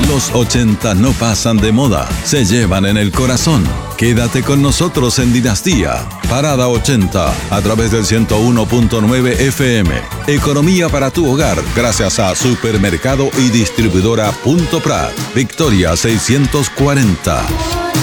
Los 80 no pasan de moda, se llevan en el corazón. Quédate con nosotros en Dinastía. Parada 80, a través del 101.9 FM. Economía para tu hogar, gracias a Supermercado y Distribuidora Punto Prat. Victoria 640.